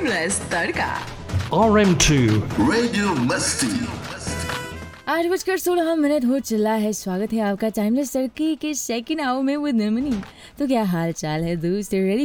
Timeless तड़का। RM2 radio मस्ती। 8:16 हो चला है। स्वागत है आपका टाइमलेस तड़के के सेकंड आवर में विद नमनी। तो क्या हाल चाल है दोस्त? रेडी